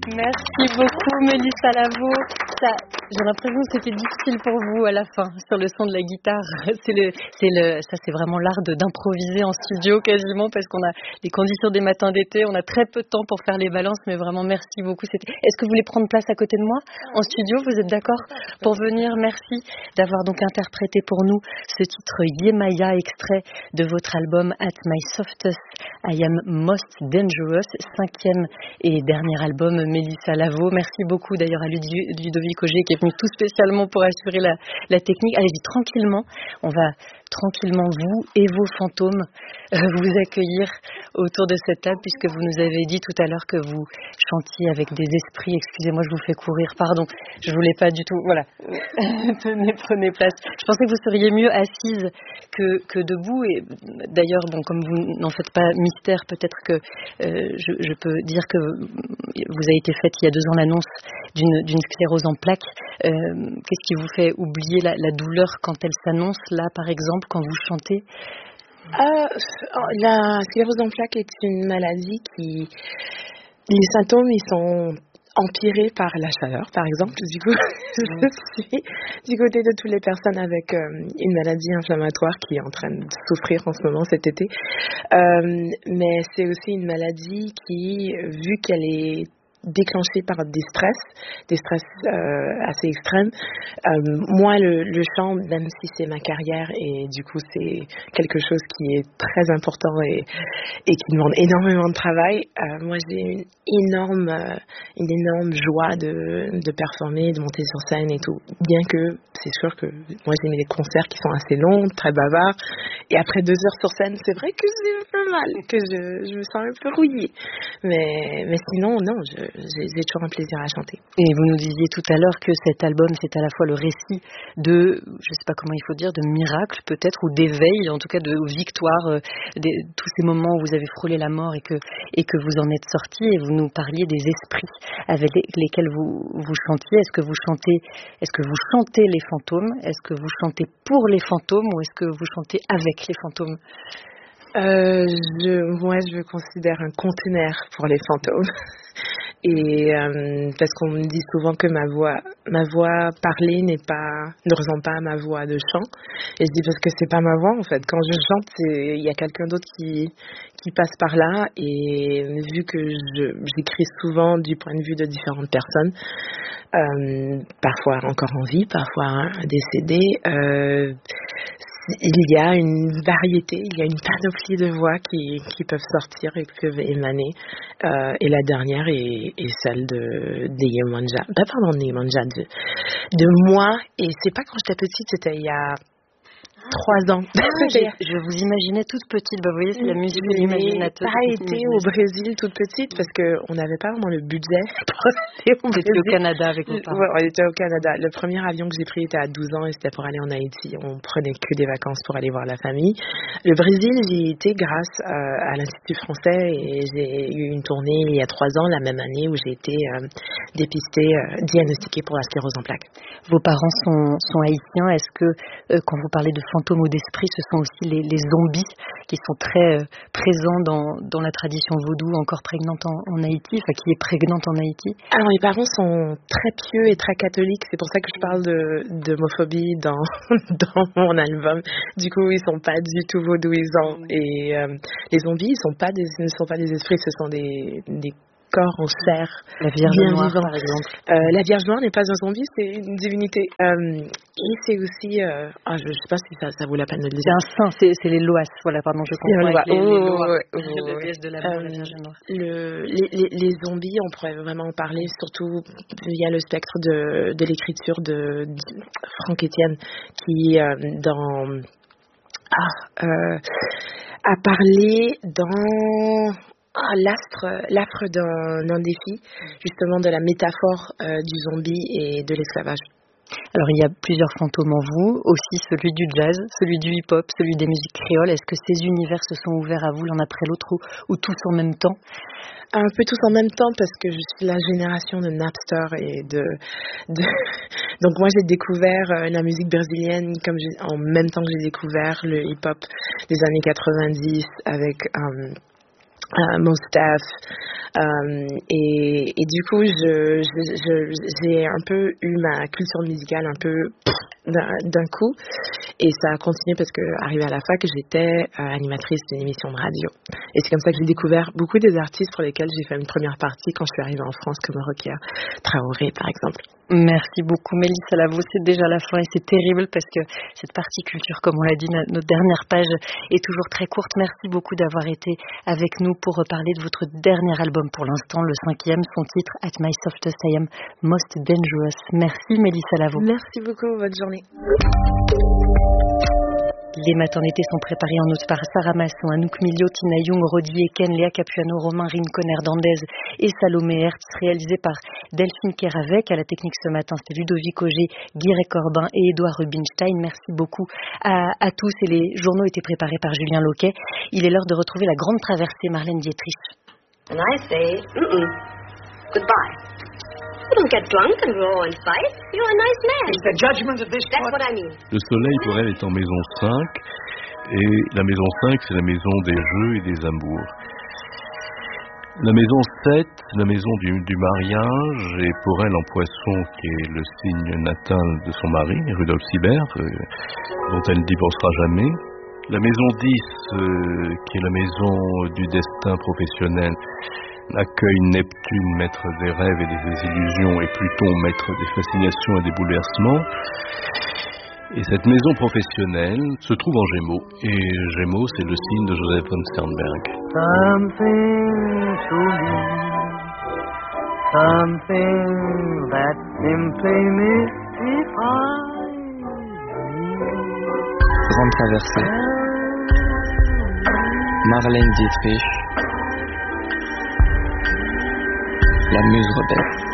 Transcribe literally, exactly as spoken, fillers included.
Merci beaucoup, Mélissa Lavo. Ça, j'ai l'impression que c'était difficile pour vous à la fin, sur le son de la guitare. C'est le, c'est le, ça, c'est vraiment l'art de, d'improviser en studio quasiment, parce qu'on a les conditions des matins d'été, on a très peu de temps pour faire les balances, mais vraiment merci beaucoup. C'était... Est-ce que vous voulez prendre place à côté de moi en studio? Vous êtes d'accord pour venir? Merci d'avoir donc interprété pour nous ce titre Yemaya, extrait de votre album At My Softest I Am Most Dangerous, cinquième et dernier album Mélissa Lavo. Merci beaucoup d'ailleurs à Ludovic Auger qui est venu tout spécialement pour assurer la, la technique. Allez-y tranquillement, on va tranquillement vous et vos fantômes euh, vous accueillir autour de cette table, puisque vous nous avez dit tout à l'heure que vous chantiez avec des esprits. Excusez-moi, je vous fais courir, pardon, je voulais pas du tout. Voilà, tenez, prenez place. Je pensais que vous seriez mieux assise que, que debout, et d'ailleurs, bon, comme vous n'en faites pas mystère, peut-être que euh, je, je peux dire que vous avez été faite il y a deux ans l'annonce d'une, d'une sclérose en plaques. Euh, qu'est-ce qui vous fait oublier la, la douleur quand elle s'annonce, là, par exemple, quand vous chantez? Euh, la sclérose en plaques est une maladie qui... Les symptômes, ils sont empirés par la chaleur, par exemple. Du coup, je suis du côté de toutes les personnes avec euh, une maladie inflammatoire qui est en train de souffrir en ce moment cet été. Euh, mais c'est aussi une maladie qui, vu qu'elle est déclenchée par des stress, des stress euh, assez extrêmes. Euh, moi, le, le chant, même si c'est ma carrière et du coup c'est quelque chose qui est très important et, et qui demande énormément de travail, euh, moi j'ai une énorme, euh, une énorme joie de, de performer, de monter sur scène et tout. Bien que c'est sûr que moi j'aime les concerts qui sont assez longs, très bavards, et après deux heures sur scène, c'est vrai que j'ai un peu mal, que je, je me sens un peu rouillée. Mais, mais sinon, non, je J'ai, j'ai toujours un plaisir à chanter. Et vous nous disiez tout à l'heure que cet album, c'est à la fois le récit de, je ne sais pas comment il faut dire, de miracles peut-être, ou d'éveil, en tout cas de victoire, euh, des, tous ces moments où vous avez frôlé la mort et que, et que vous en êtes sortis, et vous nous parliez des esprits avec les, lesquels vous, vous chantiez. Est-ce que vous chantez, est-ce que vous chantez les fantômes? Est-ce que vous chantez pour les fantômes, ou est-ce que vous chantez avec les fantômes? Euh, je, moi, je me considère un conteneur pour les fantômes. Et euh, parce qu'on me dit souvent que ma voix, ma voix parlée n'est pas, ne ressemble pas à ma voix de chant. Et je dis parce que c'est pas ma voix en fait. Quand je chante, c'est, il y a quelqu'un d'autre qui qui passe par là. Et vu que je, j'écris souvent du point de vue de différentes personnes, euh, parfois encore en vie, parfois décédées. Euh, Il y a une variété, il y a une panoplie de voix qui, qui peuvent sortir et qui peuvent émaner. Euh, et la dernière est, est celle de, de Yemanja, bah pardon, de Yemanja, de, de moi. Et c'est pas quand j'étais petite, c'était il y a trois ans. Ah, je vous imaginais toute petite. Bah, vous voyez, c'est la musique de l'imaginateur. J'ai pas été au Brésil toute petite parce qu'on n'avait pas vraiment le budget pour aller au Brésil. Vous étiez au Canada avec vos parents. Ouais, on était au Canada. Le premier avion que j'ai pris était à douze ans et c'était pour aller en Haïti. On prenait que des vacances pour aller voir la famille. Le Brésil, j'y étais grâce euh, à l'Institut français et j'ai eu une tournée il y a trois ans, la même année où j'ai été euh, dépistée, euh, diagnostiquée pour la sclérose en plaques. Vos parents sont, sont haïtiens. Est-ce que euh, quand vous parlez de fantômes ou d'esprits, ce sont aussi les, les zombies qui sont très euh, présents dans, dans la tradition vaudou, encore prégnante en, en Haïti, enfin qui est prégnante en Haïti? Alors mes parents sont très pieux et très catholiques, c'est pour ça que je parle de d'homophobie dans dans mon album. Du coup, ils sont pas du tout vaudouisants et euh, les zombies, ils sont pas des, ne sont pas des esprits, ce sont des des corps en chair. La Vierge bien Noire, vivant. par exemple. Euh, la Vierge Noire n'est pas un zombie, c'est une divinité. Euh, et c'est aussi... Euh, ah, je ne sais pas si ça, ça vaut la peine de le dire. C'est un saint, c'est, c'est les Loas. Voilà, pardon, je comprends. Les, les, les Loas. Oh, oh, oh, la déesse de la mort, euh, la Vierge Noire. Le, les, les, les zombies, on pourrait vraiment en parler, surtout via le spectre de, de l'écriture de, de Franck Etienne, qui, euh, dans... Ah, euh, a parlé dans... Ah, l'affre, l'affre d'un, d'un défi, justement de la métaphore euh, du zombie et de l'esclavage. Alors il y a plusieurs fantômes en vous, aussi celui du jazz, celui du hip-hop, celui des musiques créoles. Est-ce que ces univers se sont ouverts à vous l'un après l'autre ou, ou tous en même temps? Un peu tous en même temps parce que je suis la génération de Napster et de... de... Donc moi j'ai découvert euh, la musique brésilienne comme j'ai, en même temps que j'ai découvert le hip-hop des années quatre-vingt-dix avec... Um, euh, mon staff. Euh, et, et du coup, je, je, je, j'ai un peu eu ma culture musicale un peu d'un, d'un coup. Et ça a continué parce que, arrivé à la fac, j'étais euh, animatrice d'une émission de radio. Et c'est comme ça que j'ai découvert beaucoup des artistes pour lesquels j'ai fait une première partie quand je suis arrivée en France, comme Rokia Traoré, par exemple. Merci beaucoup Mélissa Lavo, c'est déjà la fin et c'est terrible parce que cette partie culture, comme on l'a dit, notre dernière page est toujours très courte. Merci beaucoup d'avoir été avec nous pour parler de votre dernier album pour l'instant, le cinquième, son titre At My Softest I Am Most Dangerous. Merci Mélissa Lavo. Merci beaucoup, bonne journée. Les maternités sont préparées en août par Sarah Masson, Anouk Milio, Tina Young, Rodi Eken, Léa Capuano, Romain Rincon, Hernandez et Salomé Hertz, réalisé par Delphine Keravec. À la technique ce matin, c'était Ludovic Auger, Guiré Corbin et Édouard Rubinstein. Merci beaucoup à, à tous et les journaux étaient préparés par Julien Loquet. Il est l'heure de retrouver la grande traversée Marlène Dietrich. And I say, mm-mm, goodbye. You don't get drunk and roar and fight. You're a nice man. It's the judgment of this That's what I mean. Le soleil pour elle est en maison cinq, et la maison cinq c'est la maison des jeux et des amours. La maison sept, la maison du, du mariage, et pour elle en poisson qui est le signe natal de son mari, Rudolf Sibert, euh, dont elle ne divorcera jamais. La maison dix, euh, qui est la maison du destin professionnel, accueille Neptune, maître des rêves et des illusions, et Pluton, maître des fascinations et des bouleversements. Et cette maison professionnelle se trouve en Gémeaux. Et Gémeaux, c'est le signe de Joseph von Sternberg. Something to me, something that simply mystifies me. Grande traversée. Marlène Dietrich. La Muse rebelle.